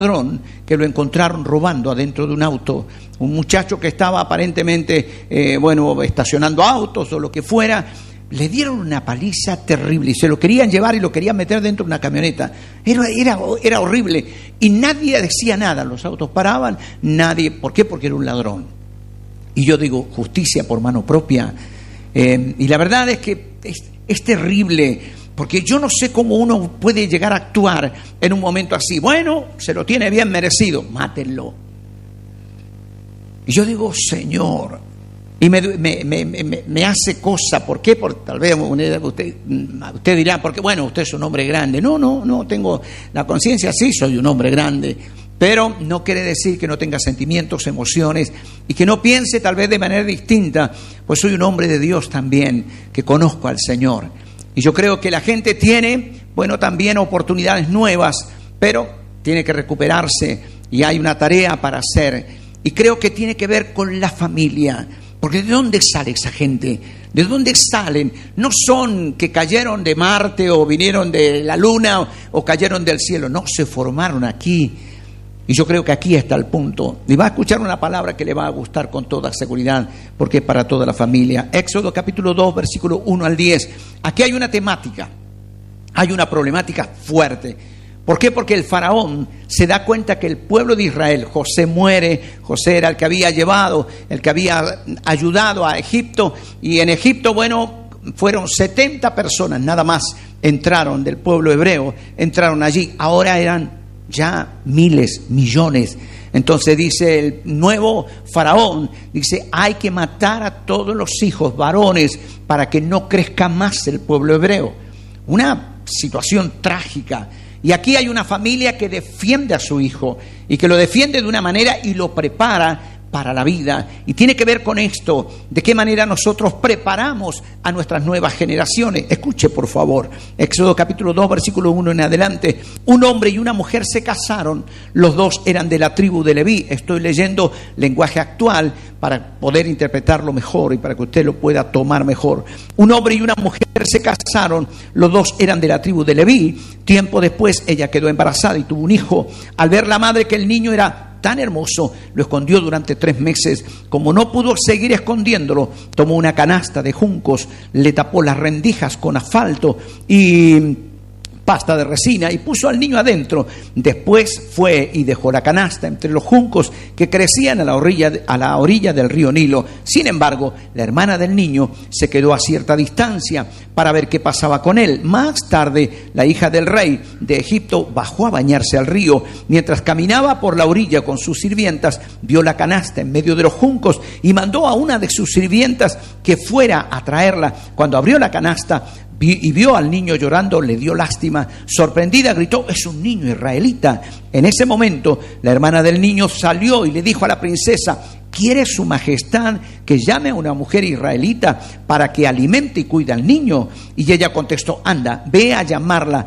ladrón que lo encontraron robando adentro de un auto, un muchacho que estaba aparentemente estacionando autos o lo que fuera. Le dieron una paliza terrible y se lo querían llevar y lo querían meter dentro de una camioneta. Era horrible y nadie decía nada, los autos paraban, nadie. ¿Por qué? Porque era un ladrón. Y yo digo, justicia por mano propia. Y la verdad es que es terrible. Porque yo no sé cómo uno puede llegar a actuar en un momento así. Bueno, se lo tiene bien merecido, mátenlo. Y yo digo, Señor, y me hace cosa. ¿Por qué? Porque tal vez usted dirá, porque bueno, usted es un hombre grande. No, tengo la conciencia, sí, soy un hombre grande. Pero no quiere decir que no tenga sentimientos, emociones y que no piense tal vez de manera distinta. Pues soy un hombre de Dios también, que conozco al Señor. Y yo creo que la gente tiene, también oportunidades nuevas, pero tiene que recuperarse y hay una tarea para hacer. Y creo que tiene que ver con la familia. Porque ¿de dónde sale esa gente? ¿De dónde salen? No son que cayeron de Marte o vinieron de la Luna o cayeron del cielo. No, se formaron aquí. Y yo creo que aquí está el punto. Y va a escuchar una palabra que le va a gustar con toda seguridad, porque es para toda la familia. Éxodo capítulo 2, versículo 1 al 10. Aquí hay una temática, hay una problemática fuerte. ¿Por qué? Porque el faraón se da cuenta que el pueblo de Israel, José muere, José era el que había llevado, el que había ayudado a Egipto, y en Egipto, fueron 70 personas nada más entraron del pueblo hebreo, entraron allí, ahora eran ya miles, millones. Entonces dice el nuevo faraón, dice, hay que matar a todos los hijos varones para que no crezca más el pueblo hebreo. Una situación trágica. Y aquí hay una familia que defiende a su hijo y que lo defiende de una manera y lo prepara para la vida. Y tiene que ver con esto, de qué manera nosotros preparamos a nuestras nuevas generaciones. Escuche por favor, Éxodo capítulo 2, versículo 1 en adelante. Un hombre y una mujer se casaron, los dos eran de la tribu de Leví. Estoy leyendo lenguaje actual para poder interpretarlo mejor y para que usted lo pueda tomar mejor. Un hombre y una mujer se casaron, los dos eran de la tribu de Leví. Tiempo después ella quedó embarazada y tuvo un hijo. Al ver la madre que el niño era tan hermoso, lo escondió durante 3 meses. Como no pudo seguir escondiéndolo, tomó una canasta de juncos, le tapó las rendijas con asfalto y pasta de resina y puso al niño adentro. Después fue y dejó la canasta entre los juncos que crecían a la orilla del río Nilo. Sin embargo, la hermana del niño se quedó a cierta distancia para ver qué pasaba con él. Más tarde, la hija del rey de Egipto bajó a bañarse al río. Mientras caminaba por la orilla con sus sirvientas, vio la canasta en medio de los juncos y mandó a una de sus sirvientas que fuera a traerla. Cuando abrió la canasta y vio al niño llorando, le dio lástima. Sorprendida gritó, es un niño israelita. En ese momento, la hermana del niño salió y le dijo a la princesa, ¿quiere su majestad que llame a una mujer israelita para que alimente y cuide al niño? Y ella contestó, anda, ve a llamarla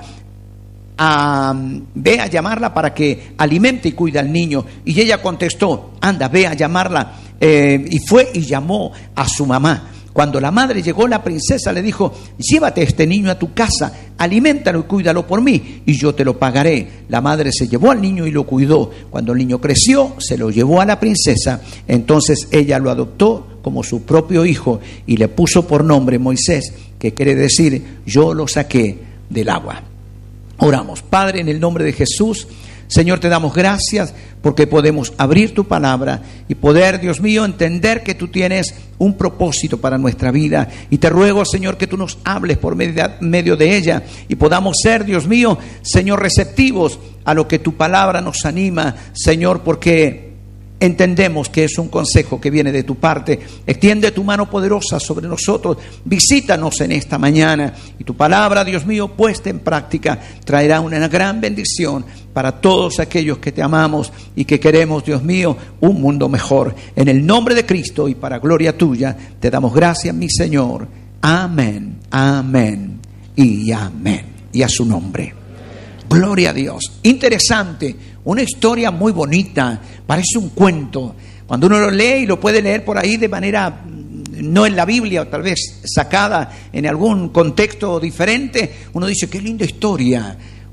para que alimente y cuide al niño. Y ella contestó, anda, ve a llamarla. Y fue y llamó a su mamá. Cuando la madre llegó, la princesa le dijo, llévate a este niño a tu casa, aliméntalo y cuídalo por mí, y yo te lo pagaré. La madre se llevó al niño y lo cuidó. Cuando el niño creció, se lo llevó a la princesa. Entonces ella lo adoptó como su propio hijo y le puso por nombre Moisés, que quiere decir, yo lo saqué del agua. Oramos. Padre, en el nombre de Jesús, Señor, te damos gracias porque podemos abrir tu palabra y poder, Dios mío, entender que tú tienes un propósito para nuestra vida. Y te ruego, Señor, que tú nos hables por medio de ella y podamos ser, Dios mío, Señor, receptivos a lo que tu palabra nos anima, Señor, porque entendemos que es un consejo que viene de tu parte. Extiende tu mano poderosa sobre nosotros. Visítanos en esta mañana. Y tu palabra, Dios mío, puesta en práctica, traerá una gran bendición para todos aquellos que te amamos y que queremos, Dios mío, un mundo mejor. En el nombre de Cristo y para gloria tuya, te damos gracias, mi Señor. Amén, amén y amén. Y a su nombre. Gloria a Dios. Interesante. Una historia muy bonita, parece un cuento. Cuando uno lo lee y lo puede leer por ahí de manera, no en la Biblia, o tal vez sacada en algún contexto diferente, uno dice, qué linda historia.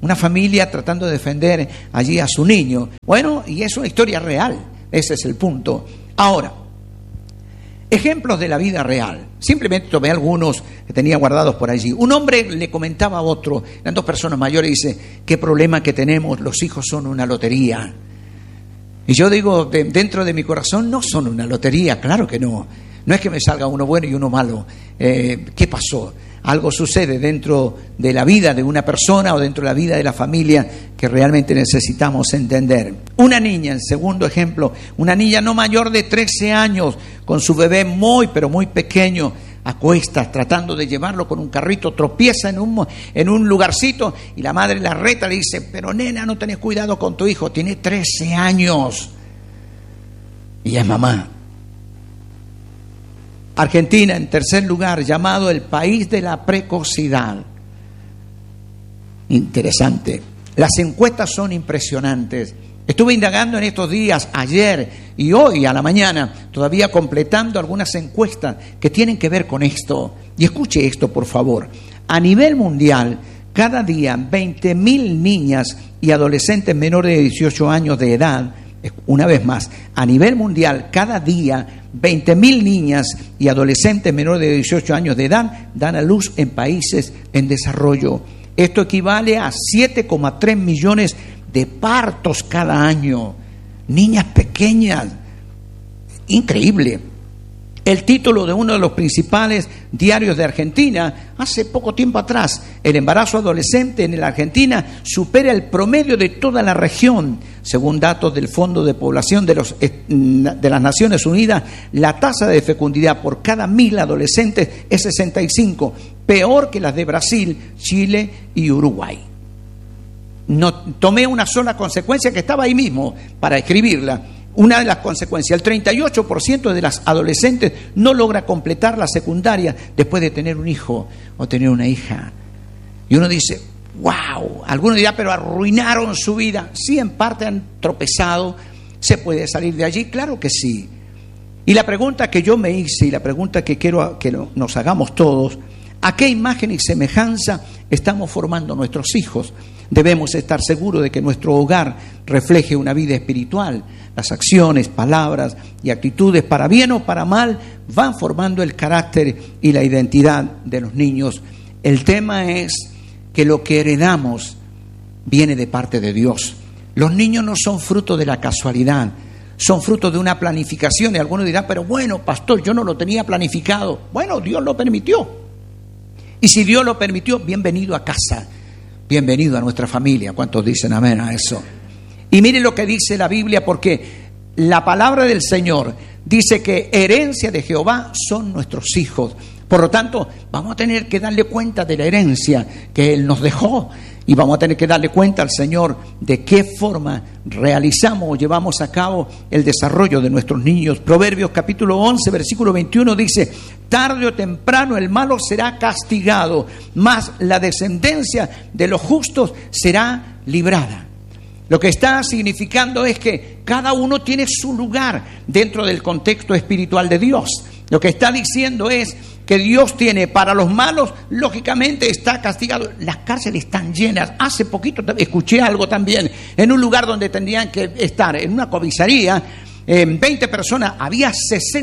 una familia tratando de defender allí a su niño. Bueno, y es una historia real, ese es el punto. Ahora, ejemplos de la vida real. Simplemente tomé algunos que tenía guardados por allí. Un hombre le comentaba a otro, eran dos personas mayores, y dice, qué problema que tenemos, los hijos son una lotería. Y yo digo, dentro de mi corazón, no son una lotería, claro que no. No es que me salga uno bueno y uno malo. ¿Qué pasó? Algo sucede dentro de la vida de una persona o dentro de la vida de la familia que realmente necesitamos entender. Una niña, el segundo ejemplo, una niña no mayor de 13 años, con su bebé muy, pero muy pequeño, a cuestas, tratando de llevarlo con un carrito, tropieza en un lugarcito y la madre la reta, le dice, pero nena, no tenés cuidado con tu hijo, tiene 13 años. Y es mamá. Argentina, en tercer lugar, llamado el país de la precocidad. Interesante. Las encuestas son impresionantes. Estuve indagando en estos días, ayer y hoy a la mañana, todavía completando algunas encuestas que tienen que ver con esto. Y escuche esto, por favor. A nivel mundial, cada día 20.000 niñas y adolescentes menores de 18 años de edad, una vez más, a nivel mundial, cada día 20.000 niñas y adolescentes menores de 18 años de edad dan a luz en países en desarrollo. Esto equivale a 7,3 millones de partos cada año. Niñas pequeñas. Increíble. El título de uno de los principales diarios de Argentina, hace poco tiempo atrás, el embarazo adolescente en la Argentina supera el promedio de toda la región. Según datos del Fondo de Población de las Naciones Unidas, la tasa de fecundidad por cada 1.000 adolescentes es 65, peor que las de Brasil, Chile y Uruguay. No tomé una sola consecuencia que estaba ahí mismo para escribirla. Una de las consecuencias, el 38% de las adolescentes no logra completar la secundaria después de tener un hijo o tener una hija. Y uno dice, wow, algunos dirán, pero arruinaron su vida. Sí, en parte han tropezado, ¿se puede salir de allí? Claro que sí. Y la pregunta que yo me hice y la pregunta que quiero que nos hagamos todos, ¿a qué imagen y semejanza estamos formando nuestros hijos? Debemos estar seguros de que nuestro hogar refleje una vida espiritual. Las acciones, palabras y actitudes, para bien o para mal, van formando el carácter y la identidad de los niños. El tema es que lo que heredamos viene de parte de Dios. Los niños no son fruto de la casualidad, son fruto de una planificación. Y algunos dirán, pero bueno, pastor, yo no lo tenía planificado. Bueno, Dios lo permitió. Y si Dios lo permitió, bienvenido a casa. Bienvenido a nuestra familia. ¿Cuántos dicen amén a eso? Y mire lo que dice la Biblia, porque la palabra del Señor dice que herencia de Jehová son nuestros hijos. Por lo tanto, vamos a tener que darle cuenta de la herencia que Él nos dejó. Y vamos a tener que darle cuenta al Señor de qué forma realizamos o llevamos a cabo el desarrollo de nuestros niños. Proverbios capítulo 11, versículo 21 dice, tarde o temprano el malo será castigado, mas la descendencia de los justos será librada. Lo que está significando es que cada uno tiene su lugar dentro del contexto espiritual de Dios. Lo que está diciendo es que Dios tiene para los malos, lógicamente está castigado. Las cárceles están llenas. Hace poquito escuché algo también, en un lugar donde tendrían que estar, en una comisaría, 20 personas, había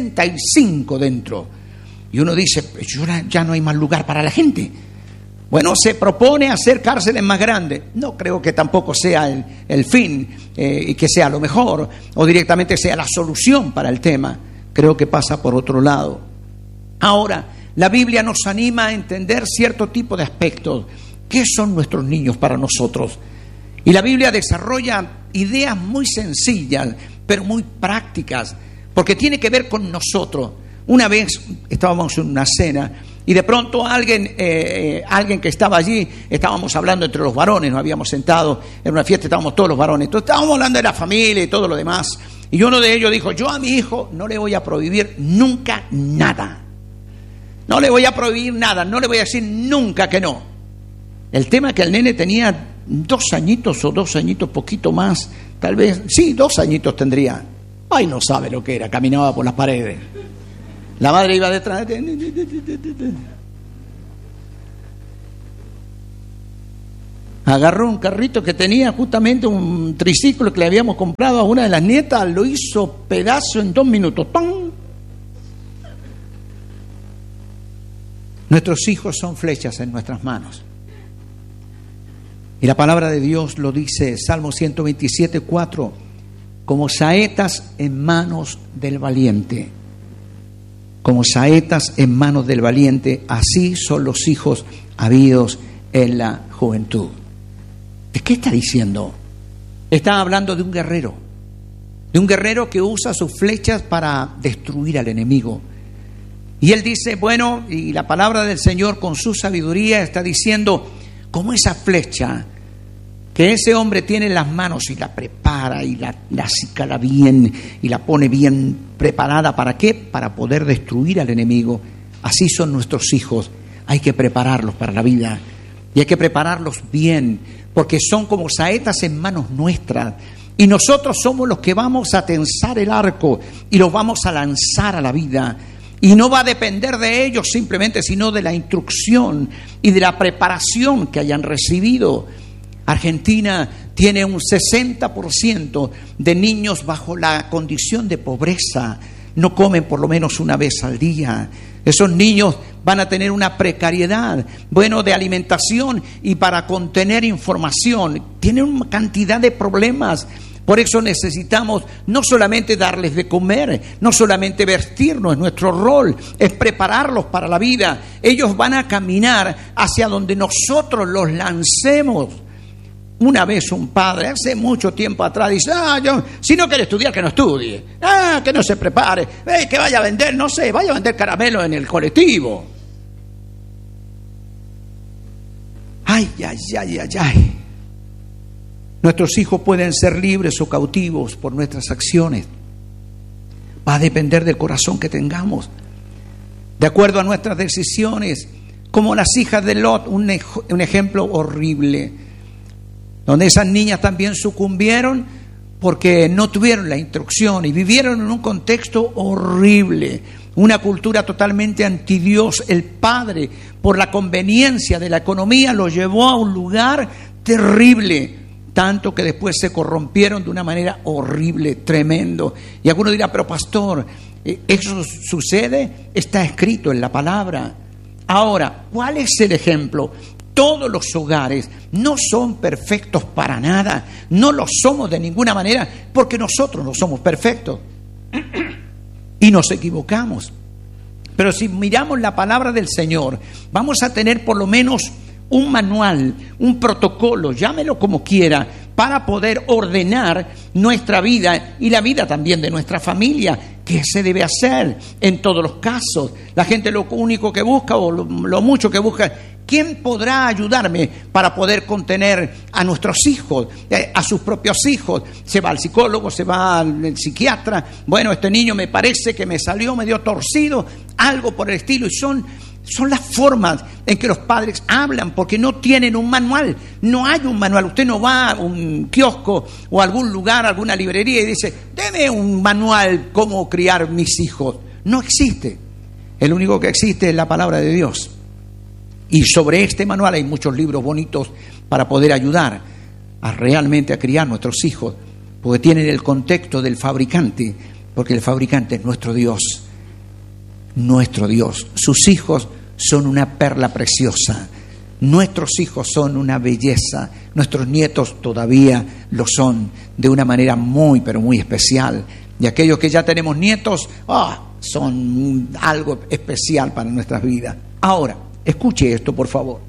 65 dentro. Y uno dice, ya no hay más lugar para la gente. Bueno, se propone hacer cárceles más grandes. No creo que tampoco sea el fin y que sea lo mejor o directamente sea la solución para el tema. Creo que pasa por otro lado. Ahora, la Biblia nos anima a entender cierto tipo de aspectos. ¿Qué son nuestros niños para nosotros? Y la Biblia desarrolla ideas muy sencillas, pero muy prácticas, porque tiene que ver con nosotros. Una vez estábamos en una cena y de pronto alguien que estaba allí, estábamos hablando entre los varones, nos habíamos sentado en una fiesta, estábamos todos los varones, entonces estábamos hablando de la familia y todo lo demás. Y uno de ellos dijo, yo a mi hijo no le voy a prohibir nunca nada. No le voy a prohibir nada, no le voy a decir nunca que no. El tema es que el nene tenía 2 añitos o 2 añitos, poquito más, tal vez, sí, 2 añitos tendría. Ay, no sabe lo que era, caminaba por las paredes. La madre iba detrás. Agarró un carrito que tenía justamente un triciclo que le habíamos comprado a una de las nietas, lo hizo pedazo en 2 minutos. ¡Pam! Nuestros hijos son flechas en nuestras manos. Y la palabra de Dios lo dice, Salmo 127:4, como saetas en manos del valiente. Como saetas en manos del valiente, así son los hijos habidos en la juventud. ¿De qué está diciendo? Está hablando de un guerrero que usa sus flechas para destruir al enemigo. Y él dice, bueno, y la palabra del Señor con su sabiduría está diciendo, como esa flecha que ese hombre tiene en las manos y la prepara y la acicala bien y la pone bien preparada, ¿para qué? Para poder destruir al enemigo. Así son nuestros hijos, hay que prepararlos para la vida y hay que prepararlos bien, porque son como saetas en manos nuestras y nosotros somos los que vamos a tensar el arco y los vamos a lanzar a la vida. Y no va a depender de ellos simplemente, sino de la instrucción y de la preparación que hayan recibido. Argentina tiene un 60% de niños bajo la condición de pobreza. No comen por lo menos una vez al día. Esos niños van a tener una precariedad, de alimentación y para contener información. Tienen una cantidad de problemas. Por eso necesitamos no solamente darles de comer, no solamente vestirnos, nuestro rol es prepararlos para la vida. Ellos van a caminar hacia donde nosotros los lancemos. Una vez un padre, hace mucho tiempo atrás, dice, si no quiere estudiar, que no estudie, que no se prepare, que vaya a vender, vaya a vender caramelo en el colectivo. Ay. Nuestros hijos pueden ser libres o cautivos por nuestras acciones. Va a depender del corazón que tengamos, de acuerdo a nuestras decisiones, como las hijas de Lot, un ejemplo horrible, donde esas niñas también sucumbieron porque no tuvieron la instrucción y vivieron en un contexto horrible, una cultura totalmente antidios. El padre, por la conveniencia de la economía, los llevó a un lugar terrible, tanto que después se corrompieron de una manera horrible, tremendo. Y alguno dirá, pero pastor, ¿eso sucede? Está escrito en la palabra. Ahora, ¿cuál es el ejemplo? Todos los hogares no son perfectos para nada, no lo somos de ninguna manera, porque nosotros no somos perfectos y nos equivocamos. Pero si miramos la palabra del Señor, vamos a tener por lo menos un manual, un protocolo, llámelo como quiera, para poder ordenar nuestra vida y la vida también de nuestra familia. ¿Qué se debe hacer en todos los casos? La gente lo único que busca, o lo mucho que busca, ¿quién podrá ayudarme para poder contener a nuestros hijos, a sus propios hijos? Se va al psicólogo, se va al psiquiatra. Este niño me parece que me salió medio torcido, algo por el estilo. Y son las formas en que los padres hablan, porque no tienen un manual. No hay un manual. Usted no va a un kiosco o a algún lugar, a alguna librería y dice, deme un manual cómo criar mis hijos. No existe. El único que existe es la palabra de Dios. Y sobre este manual hay muchos libros bonitos para poder ayudar realmente a criar nuestros hijos, porque tienen el contexto del fabricante, porque el fabricante es nuestro Dios. Nuestro Dios. Sus hijos son una perla preciosa. Nuestros hijos son una belleza. Nuestros nietos todavía lo son de una manera muy, pero muy especial. Y aquellos que ya tenemos nietos, son algo especial para nuestras vidas. Ahora, escuche esto, por favor.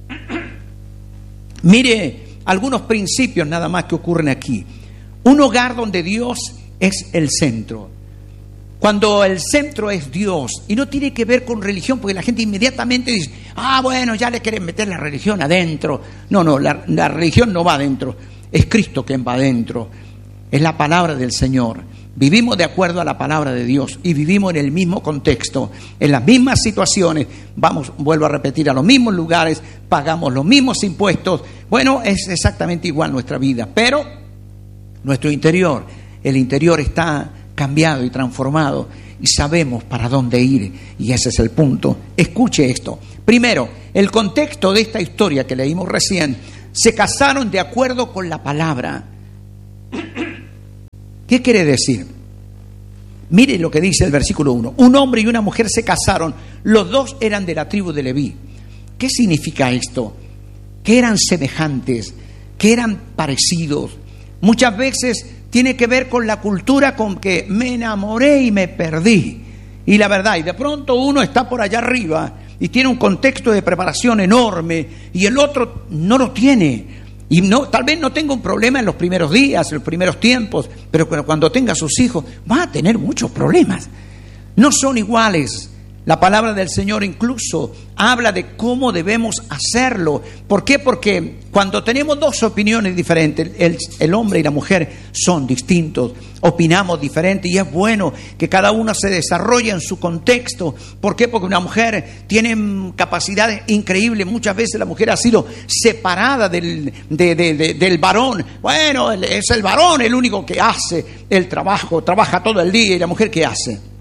Mire algunos principios nada más que ocurren aquí. Un hogar donde Dios es el centro. Cuando el centro es Dios, y no tiene que ver con religión, porque la gente inmediatamente dice, ya le quieren meter la religión adentro. No, la religión no va adentro, es Cristo quien va adentro, es la palabra del Señor. Vivimos de acuerdo a la palabra de Dios y vivimos en el mismo contexto, en las mismas situaciones, vuelvo a repetir, a los mismos lugares, pagamos los mismos impuestos. Es exactamente igual nuestra vida, pero nuestro interior, el interior está cambiado y transformado y sabemos para dónde ir, y ese es el punto. Escuche esto. Primero, el contexto de esta historia que leímos recién se casaron de acuerdo con la palabra. ¿Qué quiere decir? Mire lo que dice el versículo 1. Un hombre y una mujer se casaron, los dos eran de la tribu de Leví. ¿Qué significa esto? Que eran semejantes, que eran parecidos. Muchas veces tiene que ver con la cultura, con que me enamoré y me perdí. Y la verdad, y de pronto uno está por allá arriba y tiene un contexto de preparación enorme y el otro no lo tiene. Y no, tal vez no tenga un problema en los primeros días, en los primeros tiempos, pero cuando tenga sus hijos va a tener muchos problemas. No son iguales. La palabra del Señor incluso habla de cómo debemos hacerlo. ¿Por qué? Porque cuando tenemos dos opiniones diferentes, el hombre y la mujer son distintos, opinamos diferente y es bueno que cada uno se desarrolle en su contexto. ¿Por qué? Porque una mujer tiene capacidades increíbles. Muchas veces la mujer ha sido separada del varón. Bueno, es el varón el único que hace el trabajo, trabaja todo el día. ¿Y la mujer qué hace?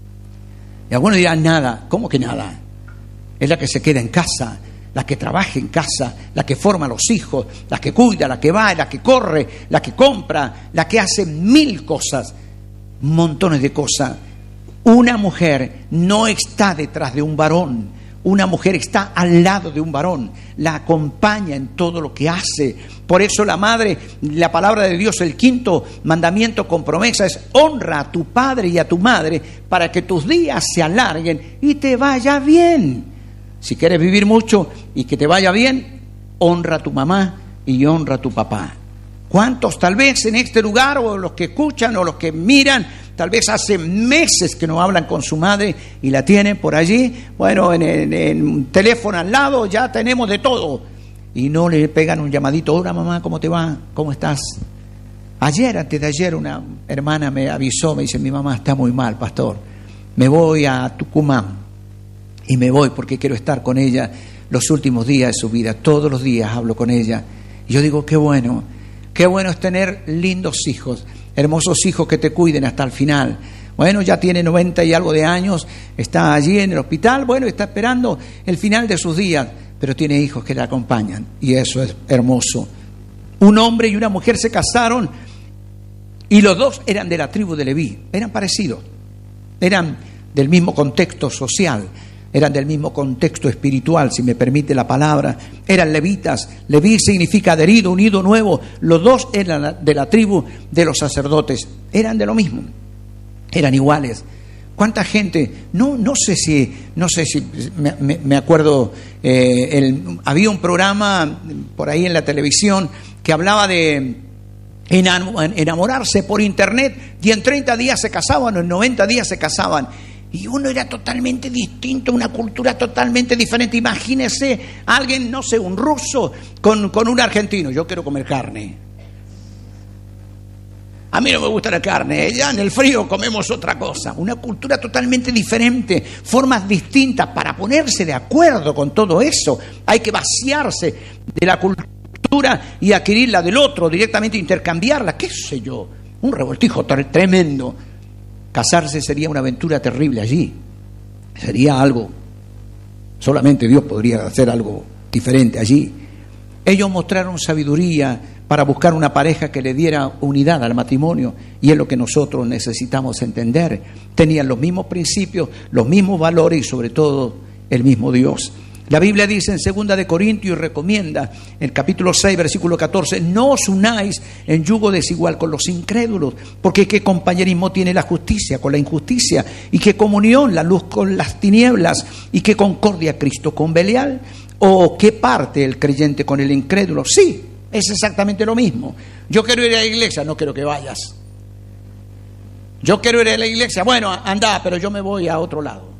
Y algunos dirán, nada. ¿Cómo que nada? Es la que se queda en casa, la que trabaja en casa, la que forma a los hijos, la que cuida, la que va, la que corre, la que compra, la que hace 1000 cosas, montones de cosas. Una mujer no está detrás de un varón. Una mujer está al lado de un varón, la acompaña en todo lo que hace. Por eso la madre, la palabra de Dios, el 5º mandamiento con promesa es: honra a tu padre y a tu madre para que tus días se alarguen y te vaya bien. Si quieres vivir mucho y que te vaya bien, honra a tu mamá y honra a tu papá. ¿Cuántos tal vez en este lugar, o los que escuchan o los que miran, tal vez hace meses que no hablan con su madre y la tienen por allí? Bueno, en un teléfono al lado ya tenemos de todo. Y no le pegan un llamadito: hola mamá, ¿cómo te va? ¿Cómo estás? Ayer, antes de ayer, una hermana me avisó, me dice: mi mamá está muy mal, pastor. Me voy a Tucumán y me voy porque quiero estar con ella los últimos días de su vida. Todos los días hablo con ella. Y yo digo, qué bueno es tener lindos hijos, hermosos hijos que te cuiden hasta el final. Bueno, ya tiene 90 y algo de años, está allí en el hospital, bueno, está esperando el final de sus días, pero tiene hijos que la acompañan y eso es hermoso. Un hombre y una mujer se casaron y los dos eran de la tribu de Leví, eran parecidos, eran del mismo contexto social, eran del mismo contexto espiritual, si me permite la palabra. Eran levitas. Leví significa adherido, unido, nuevo. Los dos eran de la tribu de los sacerdotes. Eran de lo mismo. Eran iguales. ¿Cuánta gente? No sé si me acuerdo. Había un programa por ahí en la televisión que hablaba de enamorarse por internet, y en 30 días se casaban o en 90 días se casaban. Y uno era totalmente distinto, una cultura totalmente diferente. Imagínese alguien, no sé, un ruso con un argentino. Yo quiero comer carne. A mí no me gusta la carne. Ya en el frío comemos otra cosa. Una cultura totalmente diferente, formas distintas. Para ponerse de acuerdo con todo eso, hay que vaciarse de la cultura y adquirirla del otro, directamente intercambiarla. ¿Qué sé yo? Un revoltijo tremendo. Casarse sería una aventura terrible allí. Sería algo, solamente Dios podría hacer algo diferente allí. Ellos mostraron sabiduría para buscar una pareja que le diera unidad al matrimonio, y es lo que nosotros necesitamos entender. Tenían los mismos principios, los mismos valores y sobre todo el mismo Dios. La Biblia dice en 2 de Corintios, y recomienda en el capítulo 6, versículo 14: no os unáis en yugo desigual con los incrédulos, porque qué compañerismo tiene la justicia con la injusticia, y qué comunión la luz con las tinieblas, y qué concordia Cristo con Belial, o qué parte el creyente con el incrédulo. Sí, es exactamente lo mismo. Yo quiero ir a la iglesia, no quiero que vayas. Yo quiero ir a la iglesia, bueno, anda, pero yo me voy a otro lado.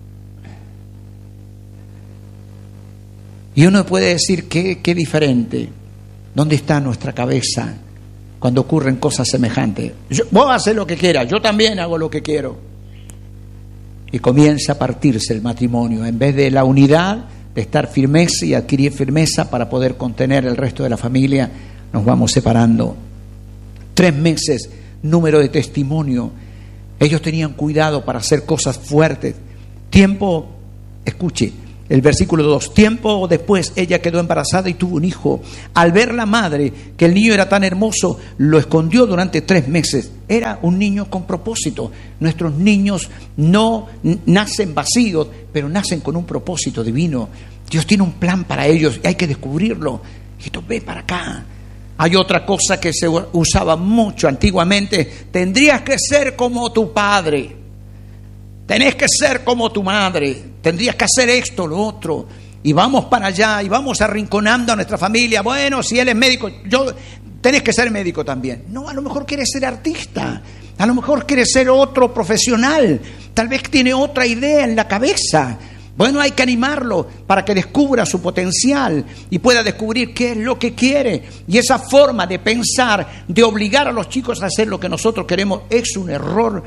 Y uno puede decir, qué diferente. ¿Dónde está nuestra cabeza cuando ocurren cosas semejantes? Vos haces lo que quieras, yo también hago lo que quiero. Y comienza a partirse el matrimonio. En vez de la unidad, de estar firmeza y adquirir firmeza para poder contener el resto de la familia, nos vamos separando. 3 meses, número de testimonio. Ellos tenían cuidado para hacer cosas fuertes. Tiempo, escuche, El versículo 2, tiempo después ella quedó embarazada y tuvo un hijo. Al ver la madre que el niño era tan hermoso, lo escondió durante 3 meses. Era un niño con propósito. Nuestros niños no nacen vacíos, pero nacen con un propósito divino. Dios tiene un plan para ellos y hay que descubrirlo. Esto, ve para acá. Hay otra cosa que se usaba mucho antiguamente. Tendrías que ser como tu padre. Tenés que ser como tu madre. Tendrías que hacer esto, lo otro. Y vamos para allá y vamos arrinconando a nuestra familia. Bueno, si él es médico, tenés que ser médico también. No, a lo mejor quieres ser artista. A lo mejor quieres ser otro profesional. Tal vez tiene otra idea en la cabeza. Bueno, hay que animarlo para que descubra su potencial y pueda descubrir qué es lo que quiere. Y esa forma de pensar, de obligar a los chicos a hacer lo que nosotros queremos, es un error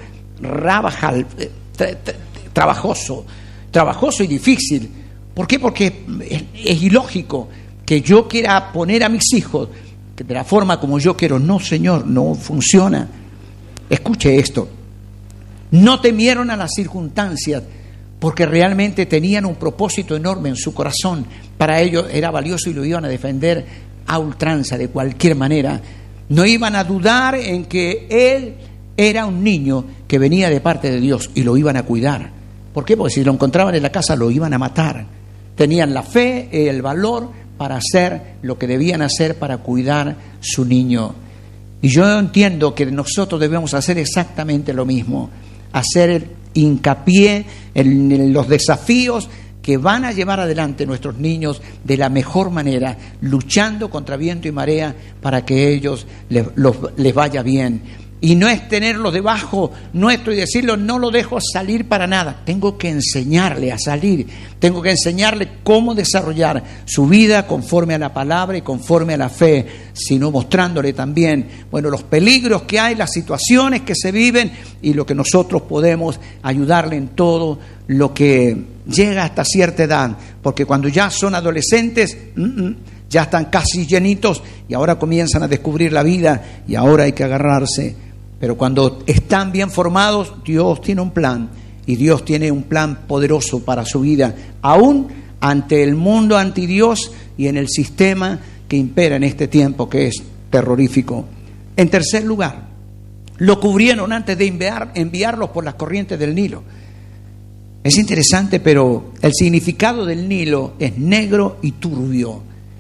trabajoso y difícil. ¿Por qué? Porque es ilógico que yo quiera poner a mis hijos de la forma como yo quiero. No, Señor, no funciona. Escuche esto. No temieron a las circunstancias, porque realmente tenían un propósito enorme en su corazón. Para ellos era valioso y lo iban a defender a ultranza, de cualquier manera. No iban a dudar en que él era un niño que venía de parte de Dios y lo iban a cuidar. ¿Por qué? Porque si lo encontraban en la casa lo iban a matar. Tenían la fe y el valor para hacer lo que debían hacer para cuidar su niño. Y yo entiendo que nosotros debemos hacer exactamente lo mismo. Hacer hincapié en los desafíos que van a llevar adelante nuestros niños de la mejor manera, luchando contra viento y marea para que ellos les vaya bien. Y no es tenerlos debajo nuestro y decirlo, no lo dejo salir para nada. Tengo que enseñarle a salir, tengo que enseñarle cómo desarrollar su vida conforme a la palabra y conforme a la fe, sino mostrándole también, bueno, los peligros que hay, las situaciones que se viven y lo que nosotros podemos ayudarle en todo lo que llega hasta cierta edad. Porque cuando ya son adolescentes, ya están casi llenitos y ahora comienzan a descubrir la vida y ahora hay que agarrarse. Pero cuando están bien formados, Dios tiene un plan y Dios tiene un plan poderoso para su vida, aún ante el mundo anti Dios y en el sistema que impera en este tiempo, que es terrorífico. En tercer lugar, lo cubrieron antes de enviarlos por las corrientes del Nilo. Es interesante, pero el significado del Nilo es negro y turbio.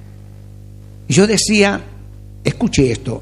Y yo decía, escuche esto.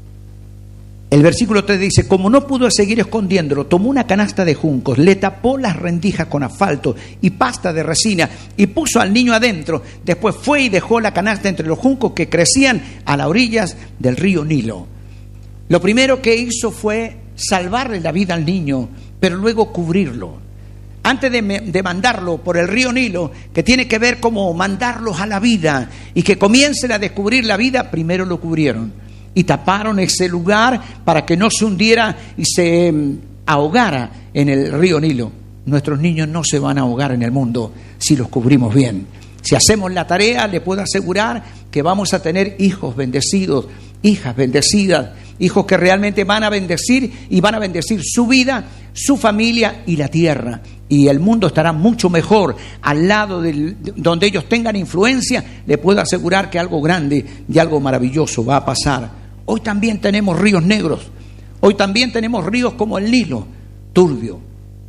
El versículo 3 dice, como no pudo seguir escondiéndolo, tomó una canasta de juncos, le tapó las rendijas con asfalto y pasta de resina y puso al niño adentro. Después fue y dejó la canasta entre los juncos que crecían a las orillas del río Nilo. Lo primero que hizo fue salvarle la vida al niño, pero luego cubrirlo. Antes de mandarlo por el río Nilo, que tiene que ver como mandarlos a la vida y que comiencen a descubrir la vida, primero lo cubrieron. Y taparon ese lugar para que no se hundiera y se ahogara en el río Nilo. Nuestros niños no se van a ahogar en el mundo si los cubrimos bien. Si hacemos la tarea, le puedo asegurar que vamos a tener hijos bendecidos, hijas bendecidas, hijos que realmente van a bendecir y van a bendecir su vida, su familia y la tierra. Y el mundo estará mucho mejor al lado donde ellos tengan influencia. Le puedo asegurar que algo grande y algo maravilloso va a pasar. Hoy también tenemos ríos negros. Hoy también tenemos ríos como el Nilo, turbio,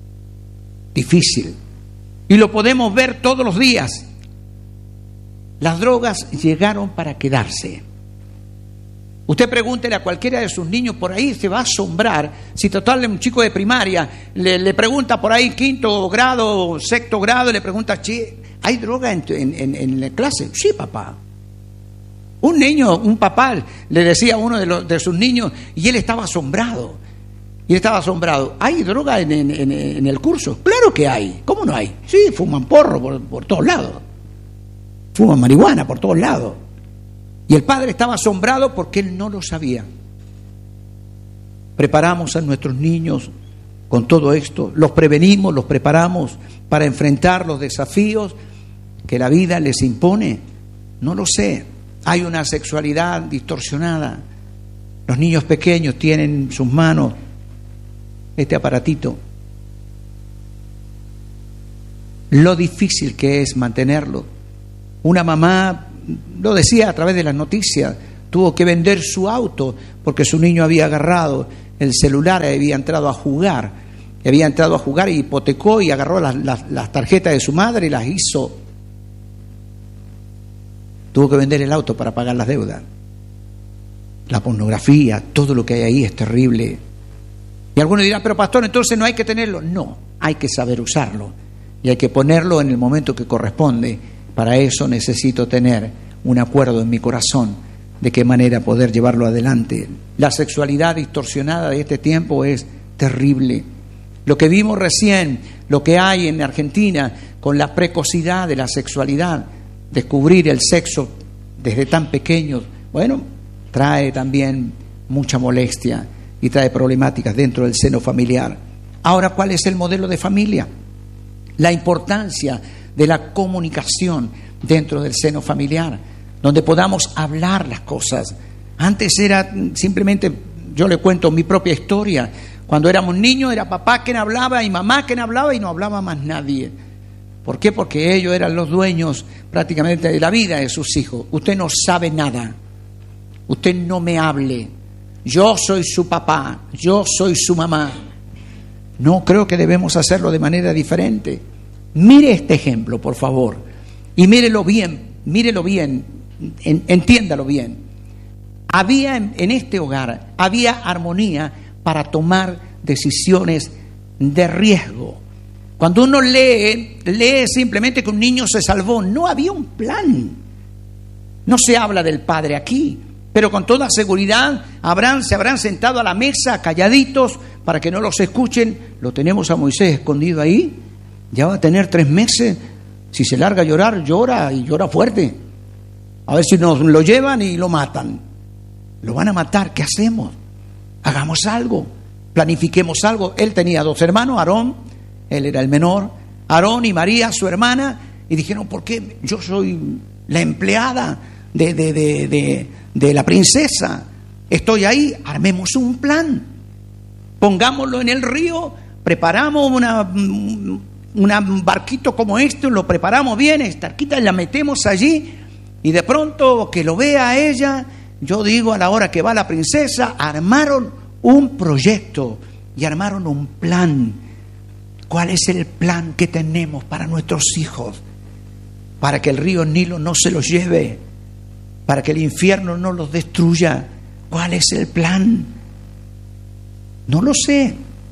difícil. Y lo podemos ver todos los días. Las drogas llegaron para quedarse. Usted pregúntele a cualquiera de sus niños por ahí, se va a asombrar. Si total un chico de primaria le pregunta por ahí, 5º grado, 6º grado, le pregunta, che, ¿hay droga en la clase? Sí, papá. Un niño, un papá le decía a uno de sus niños y él estaba asombrado. ¿Hay droga en el curso? Claro que hay. ¿Cómo no hay? Sí, fuman porro por todos lados. Fuman marihuana por todos lados. Y el padre estaba asombrado porque él no lo sabía. Preparamos a nuestros niños con todo esto, los prevenimos, los preparamos para enfrentar los desafíos que la vida les impone. No lo sé. Hay una sexualidad distorsionada. Los niños pequeños tienen en sus manos este aparatito. lo difícil que es mantenerlo. Una mamá, lo decía a través de las noticias, tuvo que vender su auto porque su niño había agarrado el celular y había entrado a jugar. Y hipotecó y agarró las tarjetas de su madre y las hizo. Tuvo que vender el auto para pagar las deudas. La pornografía, todo lo que hay ahí es terrible. Y algunos dirán, pero pastor, entonces no hay que tenerlo. No, hay que saber usarlo y hay que ponerlo en el momento que corresponde. Para eso necesito tener un acuerdo en mi corazón de qué manera poder llevarlo adelante. La sexualidad distorsionada de este tiempo es terrible. Lo que vimos recién, lo que hay en Argentina con la precocidad de la sexualidad, descubrir el sexo desde tan pequeños, bueno, trae también mucha molestia y trae problemáticas dentro del seno familiar. Ahora, ¿cuál es el modelo de familia? La importancia de la comunicación dentro del seno familiar, donde podamos hablar las cosas. Antes era simplemente, yo le cuento mi propia historia. Cuando éramos niños era papá quien hablaba y mamá quien hablaba y no hablaba más nadie. ¿Por qué? Porque ellos eran los dueños prácticamente de la vida de sus hijos. Usted no sabe nada. Usted no me hable. Yo soy su papá. Yo soy su mamá. No, creo que debemos hacerlo de manera diferente. Mire este ejemplo, por favor. Y mírelo bien, entiéndalo bien. Había en este hogar, había armonía para tomar decisiones de riesgo. Cuando uno lee simplemente que un niño se salvó. No había un plan. No se habla del padre aquí, pero con toda seguridad se habrán sentado a la mesa calladitos para que no los escuchen. Lo tenemos a Moisés escondido ahí. Ya va a tener 3 meses. Si se larga a llorar, llora y llora fuerte. A ver si nos lo llevan y lo matan. Lo van a matar. ¿Qué hacemos? Hagamos algo. Planifiquemos algo. Él tenía 2 hermanos, Aarón, él era el menor, Aarón y María, su hermana, y dijeron, ¿por qué? Yo soy la empleada de la princesa. Estoy ahí, armemos un plan. Pongámoslo en el río, preparamos un barquito como este, lo preparamos bien, esta arquita la metemos allí, y de pronto que lo vea a ella, yo digo a la hora que va la princesa, armaron un proyecto y armaron un plan. ¿Cuál es el plan que tenemos para nuestros hijos? Para que el río Nilo no se los lleve, para que el infierno no los destruya. ¿Cuál es el plan? No lo sé.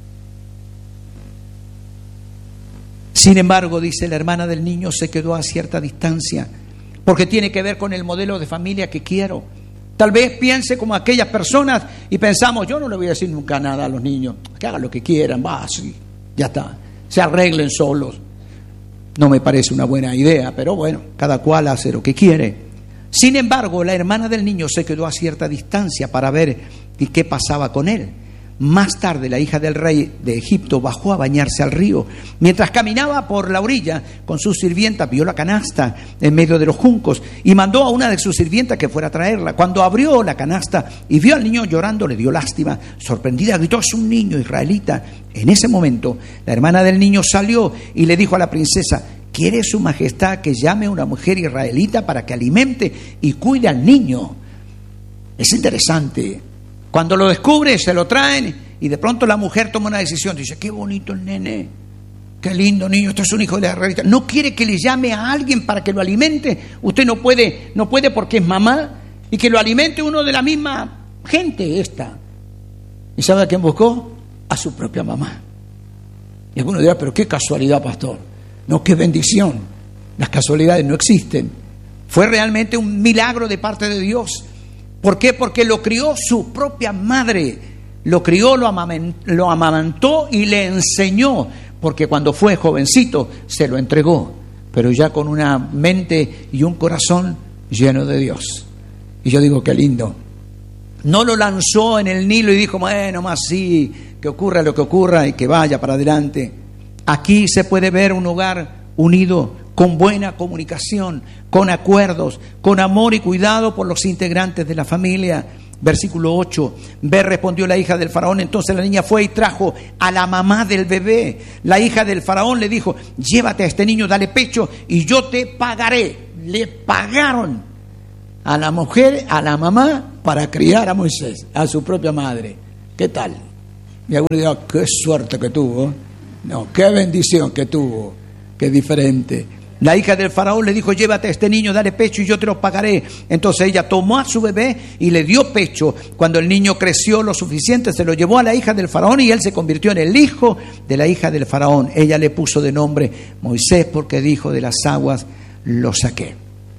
Sin embargo, dice la hermana del niño, se quedó a cierta distancia, porque tiene que ver con el modelo de familia que quiero. Tal vez piense como aquellas personas y pensamos, yo no le voy a decir nunca nada a los niños, que hagan lo que quieran, sí, ya está, se arreglen solos. No me parece una buena idea, pero bueno, cada cual hace lo que quiere. Sin embargo, la hermana del niño se quedó a cierta distancia para ver qué pasaba con él. Más tarde, la hija del rey de Egipto bajó a bañarse al río. Mientras caminaba por la orilla con su sirvienta, vio la canasta en medio de los juncos y mandó a una de sus sirvientas que fuera a traerla. Cuando abrió la canasta y vio al niño llorando, le dio lástima. Sorprendida, gritó, es un niño israelita. En ese momento, la hermana del niño salió y le dijo a la princesa, ¿quiere su majestad que llame a una mujer israelita para que alimente y cuide al niño? Es interesante. Cuando lo descubre, se lo traen y de pronto la mujer toma una decisión. Dice, qué bonito el nene, qué lindo niño, esto es un hijo de la realidad. No quiere que le llame a alguien para que lo alimente. Usted no puede porque es mamá y que lo alimente uno de la misma gente esta. ¿Y sabe a quién buscó? A su propia mamá. Y alguno dirá, pero qué casualidad, pastor. No, qué bendición. Las casualidades no existen. Fue realmente un milagro de parte de Dios. ¿Por qué? Porque lo crió su propia madre. Lo crió, lo amamantó y le enseñó. Porque cuando fue jovencito se lo entregó. Pero ya con una mente y un corazón lleno de Dios. Y yo digo, qué lindo. No lo lanzó en el Nilo y dijo, bueno, más sí, que ocurra lo que ocurra y que vaya para adelante. Aquí se puede ver un hogar unido, con buena comunicación, con acuerdos, con amor y cuidado por los integrantes de la familia. Versículo 8, ve, respondió la hija del faraón. Entonces la niña fue y trajo a la mamá del bebé. La hija del faraón le dijo, llévate a este niño, dale pecho y yo te pagaré. Le pagaron a la mujer, a la mamá, para criar a Moisés, a su propia madre. ¿Qué tal? Y algunos dirán, qué suerte que tuvo. No, qué bendición que tuvo. Qué diferente. La hija del faraón le dijo, llévate a este niño, dale pecho y yo te lo pagaré. Entonces ella tomó a su bebé y le dio pecho. Cuando el niño creció lo suficiente, se lo llevó a la hija del faraón y él se convirtió en el hijo de la hija del faraón. Ella le puso de nombre Moisés porque dijo, de las aguas lo saqué.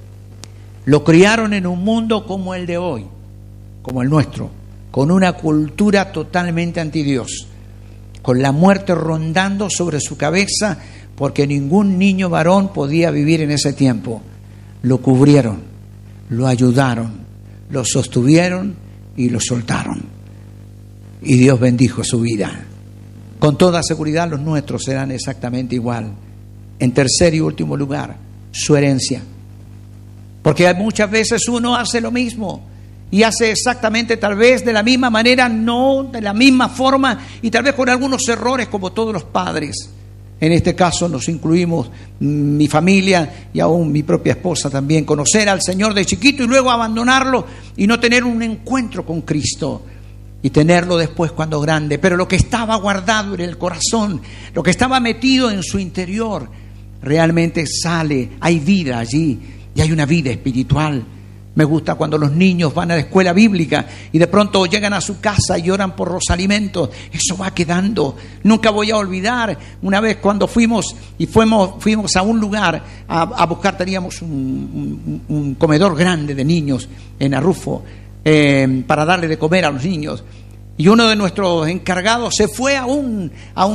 Lo criaron en un mundo como el de hoy, como el nuestro, con una cultura totalmente anti Dios, con la muerte rondando sobre su cabeza, porque ningún niño varón podía vivir en ese tiempo. Lo cubrieron, lo ayudaron, lo sostuvieron y lo soltaron. Y Dios bendijo su vida. Con toda seguridad los nuestros serán exactamente igual. En tercer y último lugar, su herencia. Porque muchas veces uno hace lo mismo y hace exactamente tal vez de la misma manera, no de la misma forma y tal vez con algunos errores como todos los padres. En este caso nos incluimos mi familia y aún mi propia esposa también. Conocer al Señor de chiquito y luego abandonarlo y no tener un encuentro con Cristo y tenerlo después cuando grande. Pero lo que estaba guardado en el corazón, lo que estaba metido en su interior, realmente sale. Hay vida allí y hay una vida espiritual. Me gusta cuando los niños van a la escuela bíblica y de pronto llegan a su casa y oran por los alimentos. Eso va quedando. Nunca voy a olvidar una vez cuando fuimos a un lugar a buscar, teníamos un comedor grande de niños en Arrufo para darle de comer a los niños. Y uno de nuestros encargados se fue a un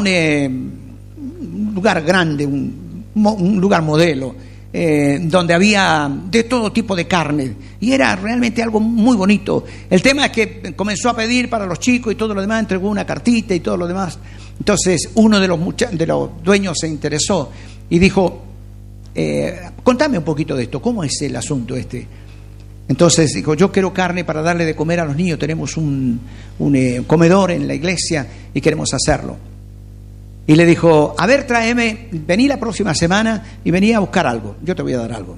lugar grande, un lugar modelo, donde había de todo tipo de carne y era realmente algo muy bonito. El tema es que comenzó a pedir para los chicos y todo lo demás, entregó una cartita y todo lo demás. Entonces uno de los dueños se interesó y dijo, contame un poquito de esto, ¿cómo es el asunto este? Entonces dijo, yo quiero carne para darle de comer a los niños, tenemos un comedor en la iglesia y queremos hacerlo. Y le dijo, a ver, vení la próxima semana y vení a buscar algo, yo te voy a dar algo.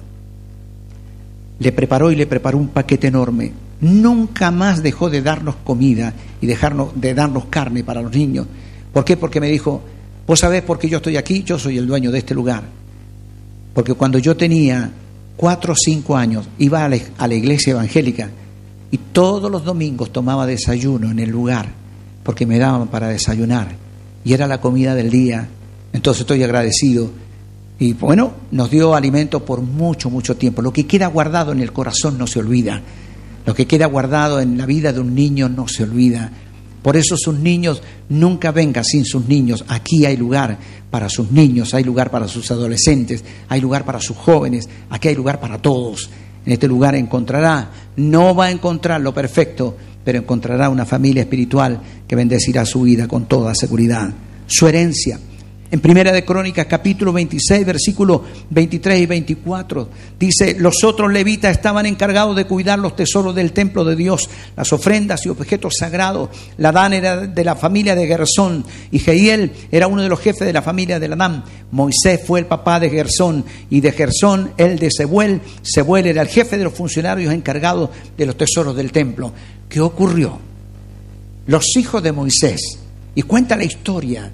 Le preparó un paquete enorme. Nunca más dejó de darnos comida y de darnos carne para los niños. ¿Por qué? Porque me dijo, vos sabés por qué yo estoy aquí, yo soy el dueño de este lugar. Porque cuando yo tenía 4 o 5 años, iba a la iglesia evangélica y todos los domingos tomaba desayuno en el lugar, porque me daban para desayunar. Y era la comida del día. Entonces estoy agradecido. Y bueno, nos dio alimento por mucho, mucho tiempo. Lo que queda guardado en el corazón no se olvida. Lo que queda guardado en la vida de un niño no se olvida. Por eso sus niños, nunca vengan sin sus niños. Aquí hay lugar para sus niños, hay lugar para sus adolescentes, hay lugar para sus jóvenes. Aquí hay lugar para todos. En este lugar encontrará, no va a encontrar lo perfecto, pero encontrará una familia espiritual que bendecirá su vida con toda seguridad. Su herencia. En Primera de Crónicas, capítulo 26, versículos 23 y 24, dice, los otros levitas estaban encargados de cuidar los tesoros del templo de Dios, las ofrendas y objetos sagrados. Ladán era de la familia de Gersón y Jehiel era uno de los jefes de la familia de Ladán. Moisés fue el papá de Gersón y de Gersón el de Sebuel. Sebuel era el jefe de los funcionarios encargados de los tesoros del templo. ¿Qué ocurrió? Los hijos de Moisés, y cuenta la historia,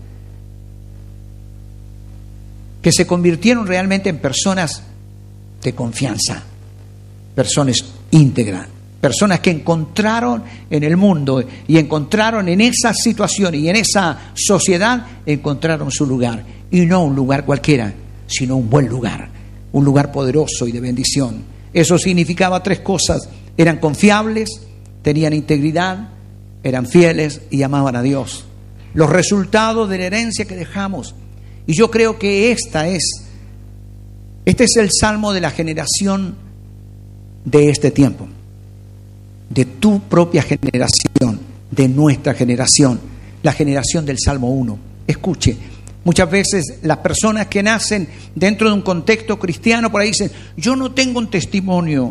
que se convirtieron realmente en personas de confianza, personas íntegras, personas que encontraron en el mundo y encontraron en esa situación y en esa sociedad, encontraron su lugar. Y no un lugar cualquiera, sino un buen lugar, un lugar poderoso y de bendición. Eso significaba 3 cosas: eran confiables, tenían integridad, eran fieles y amaban a Dios. Los resultados de la herencia que dejamos. Y yo creo que este es el salmo de la generación de este tiempo, de tu propia generación, de nuestra generación, la generación del Salmo 1. Escuche, muchas veces las personas que nacen dentro de un contexto cristiano por ahí dicen, yo no tengo un testimonio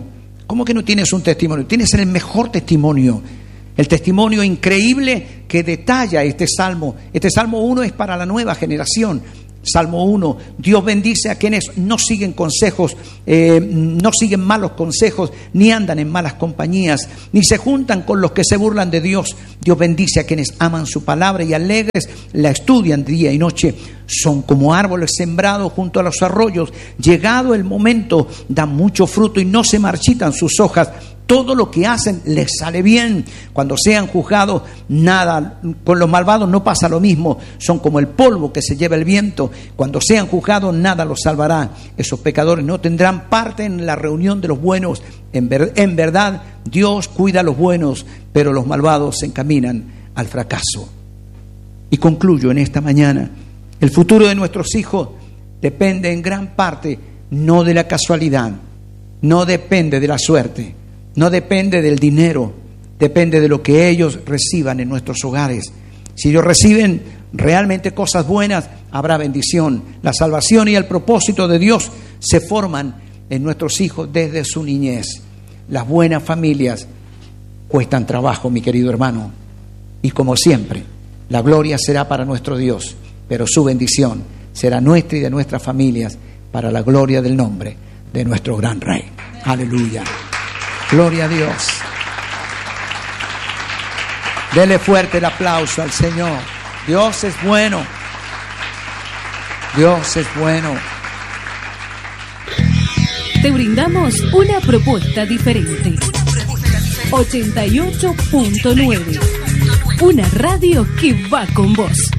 ¿Cómo que no tienes un testimonio? Tienes el mejor testimonio. El testimonio increíble que detalla este Salmo. Este Salmo 1 es para la nueva generación. Salmo 1, Dios bendice a quienes no siguen consejos, no siguen malos consejos, ni andan en malas compañías, ni se juntan con los que se burlan de Dios. Dios bendice a quienes aman su palabra y alegres la estudian día y noche. Son como árboles sembrados junto a los arroyos. Llegado el momento, dan mucho fruto y no se marchitan sus hojas. Todo lo que hacen les sale bien. Cuando sean juzgados, nada, con los malvados no pasa lo mismo. Son como el polvo que se lleva el viento. Cuando sean juzgados, nada los salvará. Esos pecadores no tendrán parte en la reunión de los buenos. En verdad, Dios cuida a los buenos, pero los malvados se encaminan al fracaso. Y concluyo en esta mañana. El futuro de nuestros hijos depende en gran parte no de la casualidad, no depende de la suerte, no depende del dinero, depende de lo que ellos reciban en nuestros hogares. Si ellos reciben realmente cosas buenas, habrá bendición. La salvación y el propósito de Dios se forman en nuestros hijos desde su niñez. Las buenas familias cuestan trabajo, mi querido hermano. Y como siempre, la gloria será para nuestro Dios, pero su bendición será nuestra y de nuestras familias para la gloria del nombre de nuestro gran Rey. Aleluya. Gloria a Dios. Dele fuerte el aplauso al Señor. Dios es bueno. Dios es bueno. Te brindamos una propuesta diferente. 88.9. Una radio que va con vos.